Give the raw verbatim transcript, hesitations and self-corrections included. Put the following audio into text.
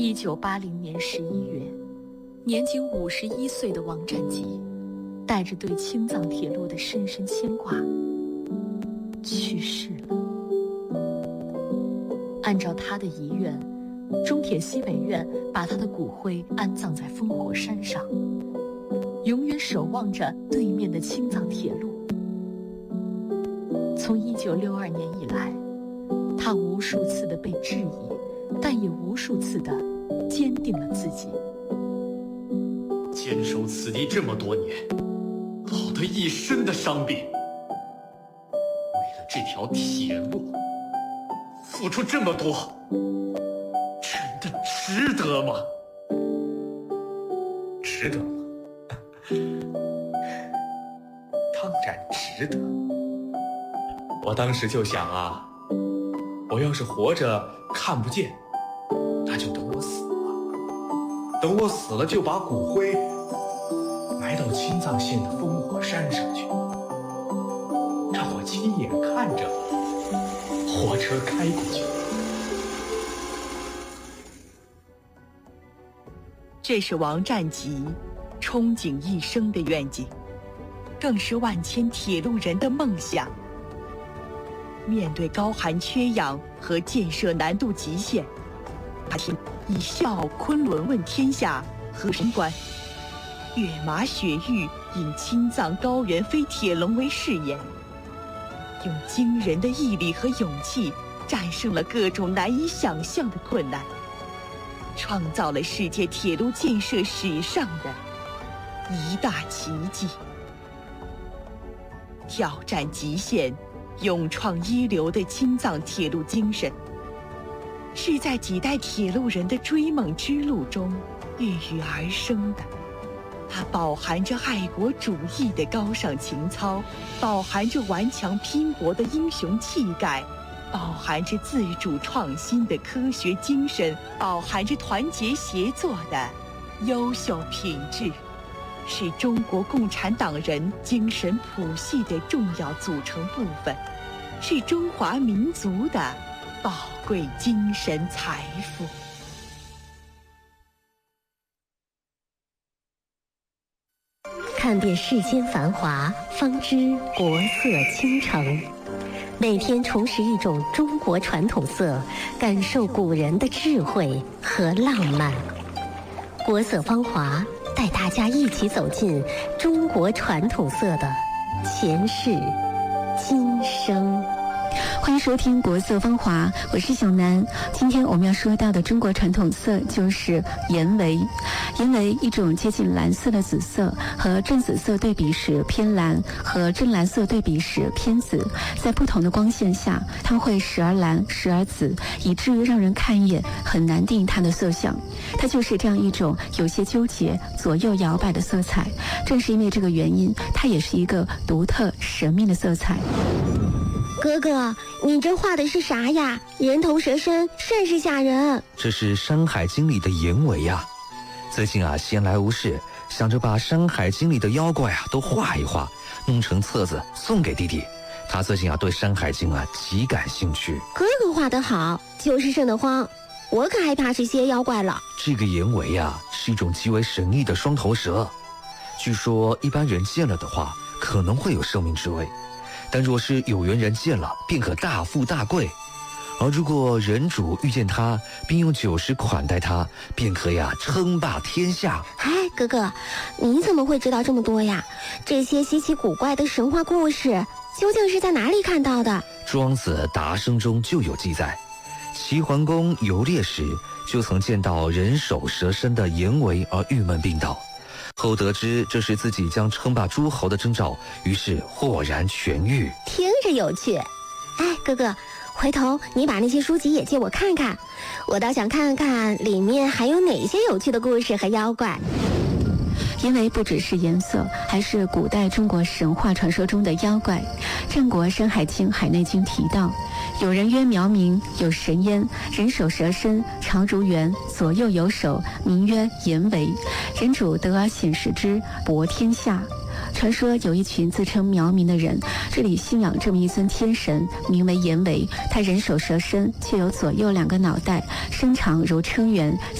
一九八零年十一月，年仅五十一岁的王占吉，带着对青藏铁路的深深牵挂，去世了。按照他的遗愿，中铁西北院把他的骨灰安葬在烽火山上，永远守望着对面的青藏铁路。从一九六二年以来，他无数次的被质疑，但也无数次的坚定了自己。 坚守此地这么多年，落得一身的伤病，为了这条铁路付出这么多，真的值得吗？ 值得吗？当然值得。我当时就想啊，我要是活着看不见，那就等我死了。等我死了，就把骨灰埋到青藏线的烽火山上去，让我亲眼看着火车开过去。 这是王占吉憧憬一生的愿景，更是万千铁路人的梦想。面对高寒缺氧和建设难度极限，他以笑昆仑问天下和神关，跃马雪域引青藏高原飞铁龙为誓言，用惊人的毅力和勇气战胜了各种难以想象的困难，创造了世界铁路建设史上的一大奇迹。挑战极限，勇创一流的青藏铁路精神，是在几代铁路人的追梦之路中孕育而生的。它饱含着爱国主义的高尚情操，饱含着顽强拼搏的英雄气概，饱含着自主创新的科学精神，饱含着团结协作的优秀品质，是中国共产党人精神谱系的重要组成部分，是中华民族的宝贵精神财富。 看遍世间繁华，方知国色倾城。每天重拾一种中国传统色，感受古人的智慧和浪漫。国色芳华，带大家一起走进中国传统色的前世今生。 欢迎收听国色芳华，我是小南。今天我们要说到的中国传统色就是岩维。岩维一种接近蓝色的紫色，和正紫色对比时偏蓝，和正蓝色对比时偏紫。在不同的光线下，它会时而蓝，时而紫，以至于让人看一眼很难定它的色相。它就是这样一种有些纠结、左右摇摆的色彩。正是因为这个原因，它也是一个独特神秘的色彩。 哥哥，你这画的是啥呀？人头蛇身，甚是吓人。 这是《山海经》里的岩维呀。最近啊，闲来无事，想着把《山海经》里的妖怪啊都画一画，弄成册子送给弟弟。他最近啊对《山海经》啊极感兴趣。 哥哥画得好，就是瘆得慌，我可害怕这些妖怪了。 这个岩维啊是一种极为神异的双头蛇，据说一般人见了的话，可能会有生命之危。但若是有缘人见了，便可大富大贵；而如果人主遇见他，并用酒食款待他，便可呀称霸天下。 哎，哥哥，你怎么会知道这么多呀？这些稀奇古怪的神话故事，究竟是在哪里看到的？ 庄子《达生》中就有记载，齐桓公游猎时，就曾见到人首蛇身的岩维而郁闷病倒。后得知这是自己将称霸诸侯的征兆，于是豁然痊愈。 听着有趣。哎，哥哥，回头你把那些书籍也借我看看，我倒想看看里面还有哪些有趣的故事和妖怪。 因为不只是颜色，还是古代中国神话传说中的妖怪。战国《山海经》《海内经》提到，有人曰苗民，有神焉，人首蛇身，长如圆，左右有手，名曰岩维。人主得而显示之，博天下。传说有一群自称苗民的人，这里信仰这么一尊天神，名为岩维。他人首蛇身，却有左右两个脑袋，身长如称圆，